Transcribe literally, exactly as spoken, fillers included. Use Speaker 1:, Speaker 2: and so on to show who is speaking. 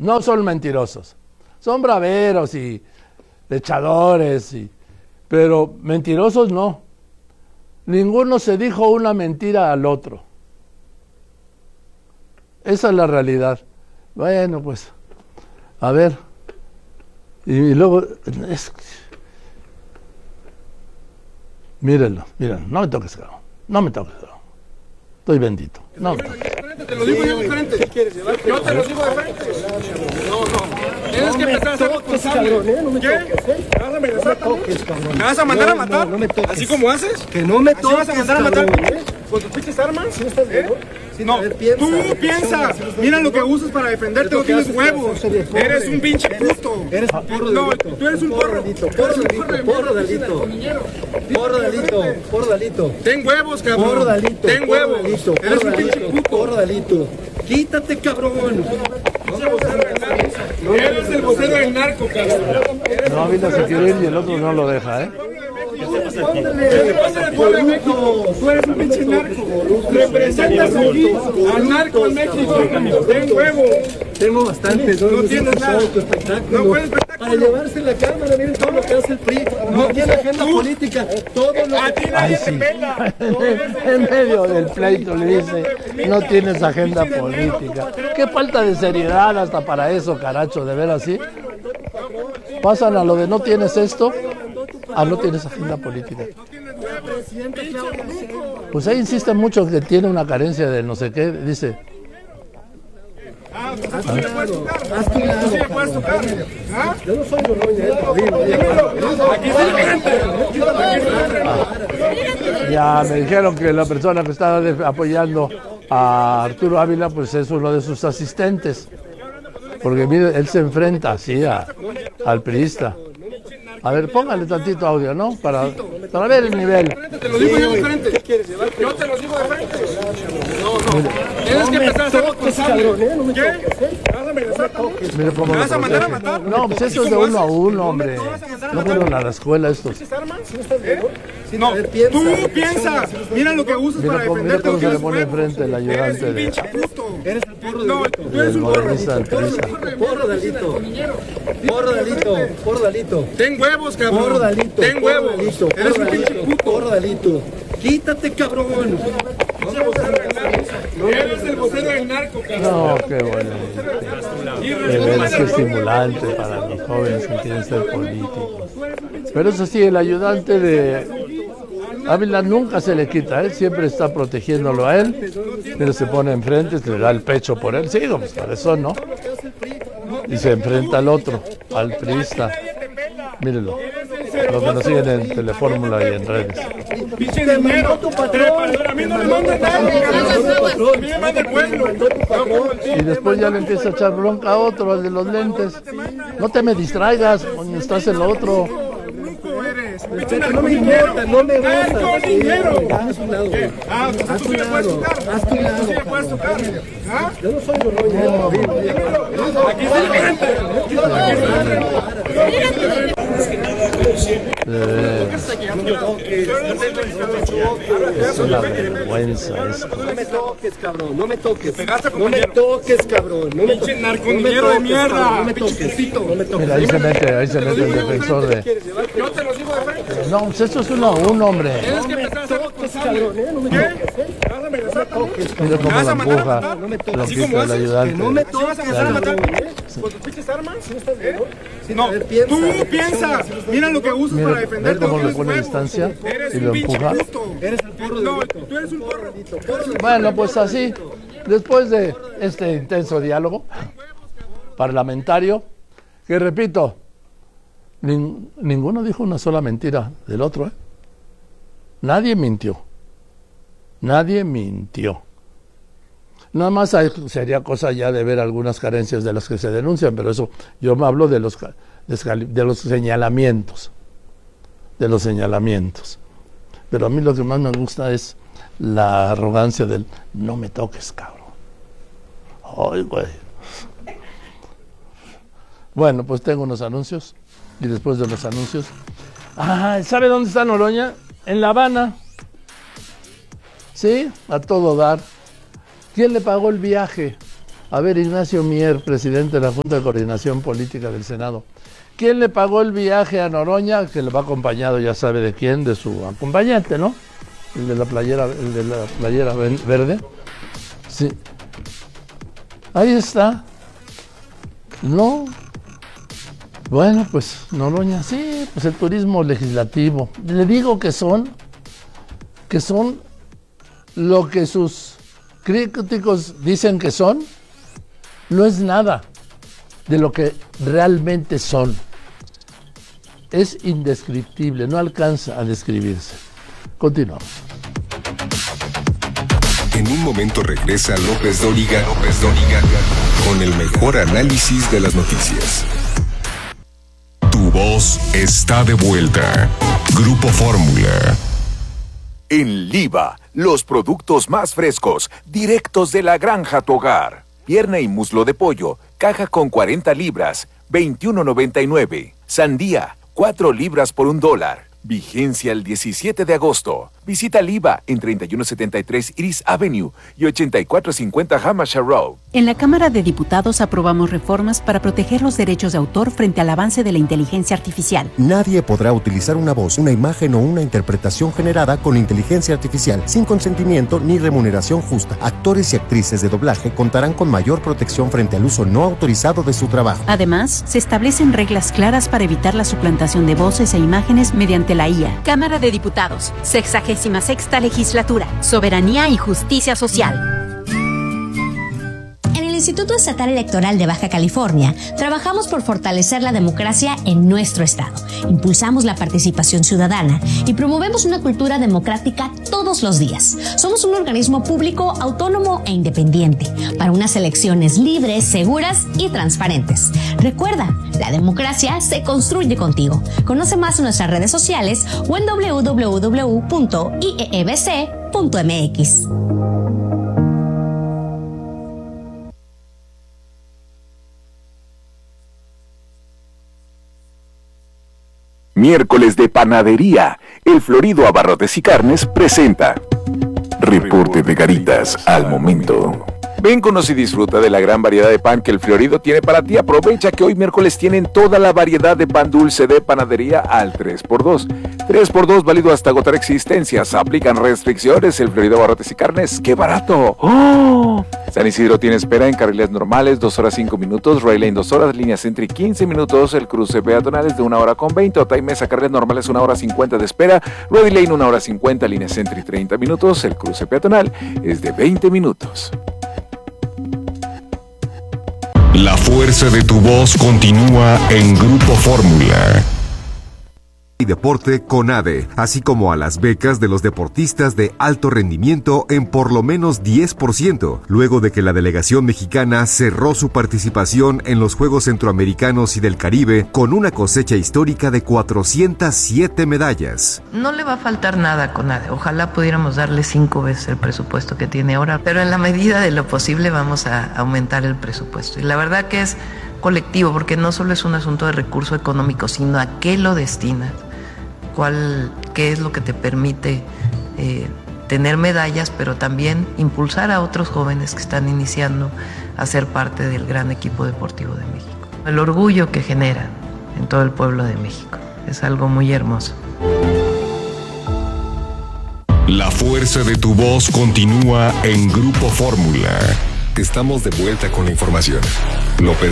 Speaker 1: no son mentirosos. Son braveros y echadores, y, pero mentirosos no. Ninguno se dijo una mentira al otro. Esa es la realidad. Bueno, pues, a ver. Y, y luego, es, mírenlo, mírenlo, no me toques, cabrón. No me toques, cabrón. Estoy bendito. No me toques.
Speaker 2: Te lo digo yo de frente. ¿Qué quieres llevar? Yo te lo digo de frente. No, no. Tienes que empezar a ser responsable. ¿Qué? ¿Me vas a amenazar también? ¿Me vas a mandar a matar?
Speaker 3: No me toques.
Speaker 2: ¿Así como haces?
Speaker 3: Que no me toques.
Speaker 2: ¿Así vas a mandar a matar con tus pinches armas?
Speaker 3: ¿Sí estás bien?
Speaker 2: No, tú piensas. Mira lo que usas para defenderte. No tienes huevos. Eres un pinche puto.
Speaker 3: Eres un porro
Speaker 2: No,
Speaker 3: delito.
Speaker 2: tú eres un porro.
Speaker 3: Porro delito. Porro delito. Porro delito. Porro delito.
Speaker 2: Ten huevos, cabrón.
Speaker 3: Porro delito.
Speaker 2: Ten huevos. Eres un pinche puto.
Speaker 3: Porro delito. Quítate, cabrón.
Speaker 2: Eres el vocero del narco, cabrón.
Speaker 1: No, Ávila se quiere ir y el otro no lo deja, ¿eh?
Speaker 2: Tú eres un pinche narco. Representas aquí al narco en México. Ten huevo.
Speaker 3: Tengo bastantes.
Speaker 2: No tienes nada.
Speaker 3: Tu espectáculo.
Speaker 2: No puedes espectáculo.
Speaker 3: Para llevarse la cámara, miren todo lo que hace el P R I. No tiene agenda política. Todo lo
Speaker 2: A ti
Speaker 3: que...
Speaker 2: nadie te pela.
Speaker 1: En medio del pleito le dice, no tienes agenda política. Qué falta de seriedad hasta para eso, caracho, de ver así. Pasan a lo de no tienes esto, a no tienes agenda política. Pues ahí insisten mucho que tiene una carencia de no sé qué, dice.
Speaker 2: Ah, pues tú le puedes tocar. Tú sí le puedes tocar. ¿Ah?
Speaker 3: Yo no soy Noroña, eh,
Speaker 2: Aquí está la gente.
Speaker 1: Ya me dijeron que la persona que estaba de- apoyando a Arturo Ávila, pues es uno de sus asistentes. Porque mire, él se enfrenta así a, al priista. A ver, póngale tantito audio, ¿no? Para, para ver el nivel.
Speaker 2: Te lo digo yo de frente. ¿Qué quieres llevar? Yo te lo digo de frente. No, no. Tienes que empezar a ser responsable. ¿Qué? ¿Me vas a amenazar también?
Speaker 1: Mire cómo
Speaker 2: ¿Me
Speaker 1: lo
Speaker 2: vas a mandar a
Speaker 1: protege.
Speaker 2: matar?
Speaker 1: No, pues eso es de uno a uno, hombre. No fueron a la escuela estos.
Speaker 2: ¿Armas? ¿Eh? No, tú piensas. Mira lo que usas para
Speaker 1: Mira cómo, mira
Speaker 2: defenderte.
Speaker 1: cómo se le
Speaker 2: tienes
Speaker 1: pone
Speaker 2: huevos.
Speaker 1: enfrente el ayudante
Speaker 2: Eres un
Speaker 1: de,
Speaker 2: pinche puto.
Speaker 3: Eres el porro
Speaker 2: No,
Speaker 3: delito.
Speaker 2: tú eres
Speaker 1: del
Speaker 2: un porro.
Speaker 1: morenista del priista.
Speaker 3: Porro delito. Porro delito. Porro delito.
Speaker 2: Ten huevos, cabrón.
Speaker 3: Porro delito.
Speaker 2: Ten
Speaker 3: Porro
Speaker 2: huevos.
Speaker 3: delito.
Speaker 2: Eres un
Speaker 3: Porro
Speaker 2: pinche
Speaker 3: delito.
Speaker 2: puto.
Speaker 3: Porro delito. Quítate, cabrón.
Speaker 2: Eres el vocero del narco, cabrón.
Speaker 1: No, qué bueno. De veras, qué estimulante para los jóvenes que quieren ser políticos. Pero eso sí, el ayudante de Ávila nunca se le quita, él siempre está protegiéndolo a él, pero se pone enfrente, le da el pecho por él. Sí, pues para eso no. Y se enfrenta al otro, al priista. Mírenlo, los que nos siguen en Telefórmula y en redes.
Speaker 2: Pinche dinero. A mí no me manda nadie, cabrón. A mí me manda el pueblo.
Speaker 1: Y después ya le empieza a echar bronca a otro, al de los lentes. No te me distraigas, coño, estás en lo otro.
Speaker 3: No me importa, no me gusta.
Speaker 2: Narco dinero.
Speaker 3: Haz un lado.
Speaker 2: Ah, pues
Speaker 3: Haz
Speaker 2: tú
Speaker 3: un
Speaker 2: le puedes
Speaker 3: lado.
Speaker 2: tocar.
Speaker 3: Haz un
Speaker 2: Tú sí le
Speaker 3: lado.
Speaker 2: puedes tocar. ¿Ah?
Speaker 3: Yo no soy Noroña, eh.
Speaker 2: Aquí está la gente.
Speaker 1: Eh, es una vergüenza esto.
Speaker 3: No me toques, cabrón. No me toques.
Speaker 2: Pegaste,
Speaker 3: No me
Speaker 2: compañero.
Speaker 3: toques, cabrón. No me
Speaker 2: Pinche
Speaker 3: toques.
Speaker 2: narcominero de mierda.
Speaker 3: No me toques. No me toques.
Speaker 1: Mira, ahí se mete, ahí se mete el defensor de...
Speaker 2: Yo te lo digo de frente.
Speaker 1: No, pues esto es uno a uno, hombre.
Speaker 2: Tienes que empezar a ser responsable. ¿Qué? ¿Me vas a amenazar también?
Speaker 1: Mira cómo
Speaker 2: ¿Me vas
Speaker 1: lo
Speaker 2: a mandar a
Speaker 1: empuja,
Speaker 2: matar?
Speaker 1: lo
Speaker 2: ¿Así
Speaker 1: quita
Speaker 2: como
Speaker 1: el
Speaker 2: haces?
Speaker 1: ayudante.
Speaker 3: No me
Speaker 2: ¿Así vas a mandar a matar con tus pinches armas? ¿Eh? No, tú piensas. Mira lo que usas para
Speaker 1: Mira, ve
Speaker 2: defenderte.
Speaker 1: cómo le
Speaker 2: tienes
Speaker 1: pone
Speaker 2: huevos.
Speaker 1: distancia
Speaker 2: Eres
Speaker 1: y
Speaker 2: un
Speaker 1: lo
Speaker 2: pinche
Speaker 1: empuja.
Speaker 2: puto.
Speaker 3: Eres el porro
Speaker 2: No,
Speaker 3: delito.
Speaker 2: tú eres un porro.
Speaker 1: Bueno, pues así, después de este intenso diálogo parlamentario, que repito, nin- ninguno dijo una sola mentira del otro, ¿eh? Nadie mintió. Nadie mintió. Nada más hay- sería cosa ya de ver algunas carencias de las que se denuncian, pero eso yo me hablo de los, ca- descali- de los señalamientos. De los señalamientos. Pero a mí lo que más me gusta es la arrogancia del no me toques, cabrón. Ay, güey. Bueno, pues tengo unos anuncios y después de los anuncios. Ah, ¿sabe dónde está Noroña? En La Habana. Sí, a todo dar. ¿Quién le pagó el viaje A ver, Ignacio Mier, presidente de la Junta de Coordinación Política del Senado. ¿Quién le pagó el viaje a Noroña? Que le va acompañado, ya sabe de quién, de su acompañante, ¿no? El de la playera, el de la playera verde. Sí. Ahí está. No. Bueno, pues Noroña, sí, pues el turismo legislativo. Le digo que son, que son lo que sus críticos dicen que son, no es nada de lo que realmente son. Es indescriptible, no alcanza a describirse. Continuamos.
Speaker 4: En un momento regresa López Dóriga, López Dóriga, con el mejor análisis de las noticias. Tu voz está de vuelta. Grupo Fórmula.
Speaker 5: En Liva, los productos más frescos, directos de la granja a tu hogar. Pierna y muslo de pollo, caja con cuarenta libras, veintiuno noventa y nueve. Sandía, cuatro libras por un dólar. Vigencia el diecisiete de agosto. Visita Liva en treinta y uno setenta y tres Iris Avenue y ochenta y cuatro cincuenta Hampshire Road.
Speaker 6: En la Cámara de Diputados aprobamos reformas para proteger los derechos de autor frente al avance de la inteligencia artificial.
Speaker 7: Nadie podrá utilizar una voz, una imagen o una interpretación generada con inteligencia artificial sin consentimiento ni remuneración justa. Actores y actrices de doblaje contarán con mayor protección frente al uso no autorizado de su trabajo.
Speaker 6: Además, se establecen reglas claras para evitar la suplantación de voces e imágenes mediante la I A. Cámara de Diputados, sexagésima sexta legislatura, soberanía y justicia social.
Speaker 8: En el Instituto Estatal Electoral de Baja California, trabajamos por fortalecer la democracia en nuestro estado. Impulsamos la participación ciudadana y promovemos una cultura democrática todos los días. Somos un organismo público, autónomo e independiente para unas elecciones libres, seguras y transparentes. Recuerda, la democracia se construye contigo. Conoce más en nuestras redes sociales o en doble u doble u doble u punto i e e b c punto m x.
Speaker 5: Miércoles de Panadería. El Florido Abarrotes y Carnes presenta Reporte de Garitas al momento. Ven, conoce y disfruta de la gran variedad de pan que el Florido tiene para ti. Aprovecha que hoy miércoles tienen toda la variedad de pan dulce de panadería al tres por dos. tres por dos válido hasta agotar existencias. Aplican restricciones. El Florido Abarrotes y Carnes. ¡Qué barato! ¡Oh! San Isidro tiene espera en carriles normales, dos horas cinco minutos. Rail Lane dos horas, línea Sentry quince minutos. El cruce peatonal es de una hora con veinte. Otay Mesa, carriles normales una hora cincuenta de espera. Ready Lane una hora cincuenta, línea Sentry treinta minutos. El cruce peatonal es de veinte minutos.
Speaker 4: La fuerza de tu voz continúa en Grupo Fórmula.
Speaker 9: Y deporte CONADE, así como a las becas de los deportistas de alto rendimiento en por lo menos diez por ciento, luego de que la delegación mexicana cerró su participación en los Juegos Centroamericanos y del Caribe con una cosecha histórica de cuatrocientas siete medallas.
Speaker 10: No le va a faltar nada a CONADE, ojalá pudiéramos darle cinco veces el presupuesto que tiene ahora, pero en la medida de lo posible vamos a aumentar el presupuesto. Y la verdad que es colectivo, porque no solo es un asunto de recurso económico, sino a qué lo destinas, cuál, qué es lo que te permite eh, tener medallas, pero también impulsar a otros jóvenes que están iniciando a ser parte del gran equipo deportivo de México. El orgullo que genera en todo el pueblo de México es algo muy hermoso.
Speaker 4: La fuerza de tu voz continúa en Grupo Fórmula. Estamos de vuelta con la información. López